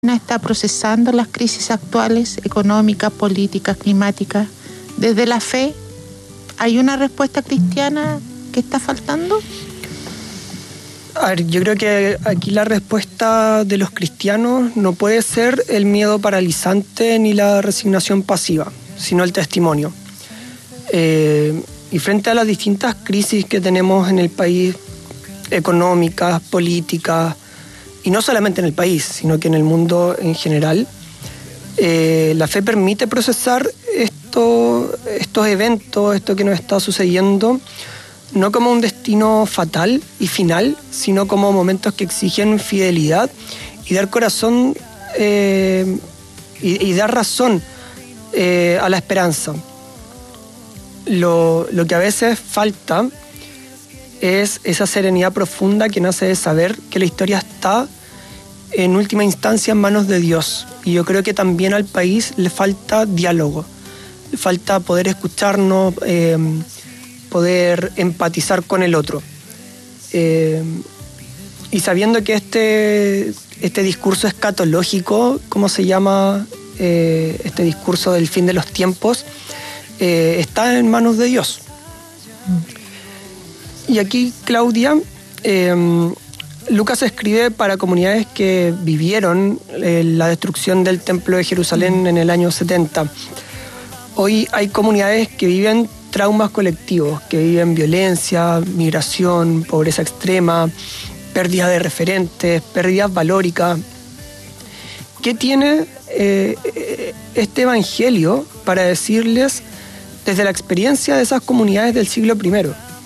está procesando las crisis actuales, económicas, políticas, climáticas? Desde la fe, ¿hay una respuesta cristiana que está faltando? A ver, yo creo que aquí la respuesta de los cristianos no puede ser el miedo paralizante ni la resignación pasiva, sino el testimonio. Y frente a las distintas crisis que tenemos en el país, económicas, políticas, y no solamente en el país, sino que en el mundo en general, la fe permite procesar estos eventos, esto que nos está sucediendo, no como un destino fatal y final, sino como momentos que exigen fidelidad y dar corazón y dar razón a la esperanza. Lo que a veces falta es esa serenidad profunda que nace de saber que la historia está en última instancia en manos de Dios. Y yo creo que también al país le falta diálogo, le falta poder escucharnos, poder empatizar con el otro. Y sabiendo que este discurso escatológico, ¿cómo se llama? Este discurso del fin de los tiempos, está en manos de Dios. Y aquí, Claudia, Lucas escribe para comunidades que vivieron la destrucción del Templo de Jerusalén en el año 70. Hoy hay comunidades que viven traumas colectivos, que viven violencia, migración, pobreza extrema, pérdida de referentes, pérdidas valóricas. ¿Qué tiene este evangelio para decirles desde la experiencia de esas comunidades del siglo I?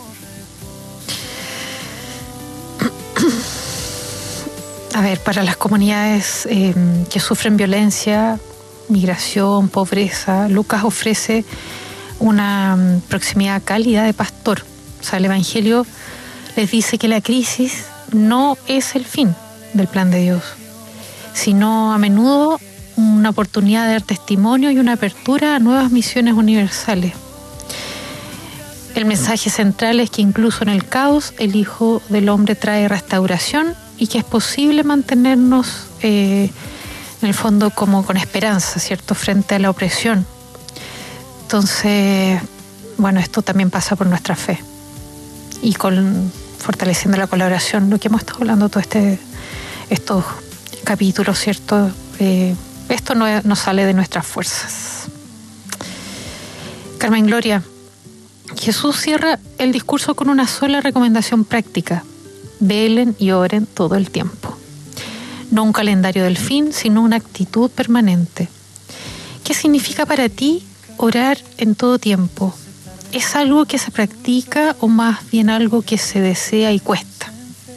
A ver, para las comunidades que sufren violencia, migración, pobreza, Lucas ofrece una proximidad cálida de pastor. O sea, el Evangelio les dice que la crisis no es el fin del plan de Dios, sino a menudo una oportunidad de dar testimonio y una apertura a nuevas misiones universales. El mensaje central es que incluso en el caos, el Hijo del Hombre trae restauración y que es posible mantenernos en el fondo como con esperanza, ¿cierto?, frente a la opresión. Entonces, bueno, esto también pasa por nuestra fe y fortaleciendo la colaboración, lo que hemos estado hablando todo estos capítulos, ¿cierto? Esto no sale de nuestras fuerzas. Carmen Gloria, Jesús cierra el discurso con una sola recomendación práctica: velen y oren todo el tiempo. No un calendario del fin, sino una actitud permanente. ¿Qué significa para ti orar en todo tiempo? ¿Es algo que se practica o más bien algo que se desea y cuesta?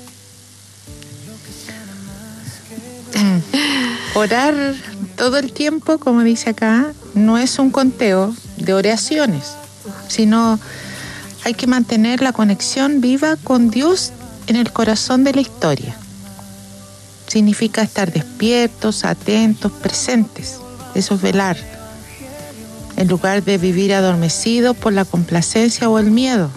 Orar todo el tiempo, como dice acá, no es un conteo de oraciones, sino hay que mantener la conexión viva con Dios en el corazón de la historia. Significa estar despiertos, atentos, presentes. Eso es velar, en lugar de vivir adormecidos por la complacencia o el miedo.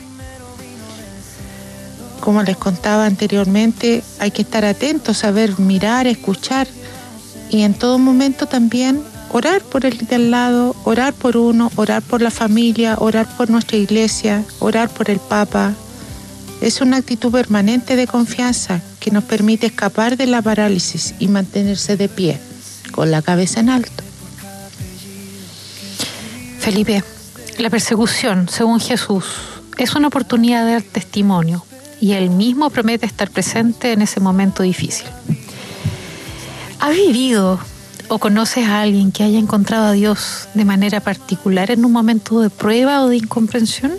Como les contaba anteriormente, hay que estar atentos, saber mirar, escuchar y en todo momento también orar por el de al lado, orar por uno, orar por la familia, orar por nuestra iglesia, orar por el Papa. Es una actitud permanente de confianza que nos permite escapar de la parálisis y mantenerse de pie, con la cabeza en alto. Felipe, la persecución, según Jesús, es una oportunidad de dar testimonio y Él mismo promete estar presente en ese momento difícil. ¿Has vivido o conoces a alguien que haya encontrado a Dios de manera particular en un momento de prueba o de incomprensión?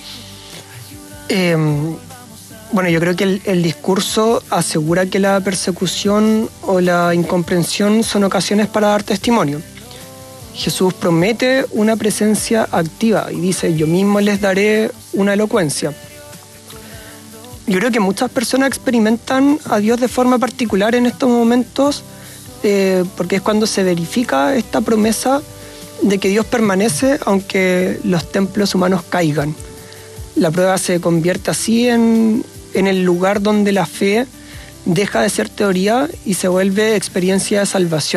Bueno, yo creo que el discurso asegura que la persecución o la incomprensión son ocasiones para dar testimonio. Jesús promete una presencia activa y dice: yo mismo les daré una elocuencia. Yo creo que muchas personas experimentan a Dios de forma particular en estos momentos, porque es cuando se verifica esta promesa de que Dios permanece aunque los templos humanos caigan. La prueba se convierte así en el lugar donde la fe deja de ser teoría y se vuelve experiencia de salvación.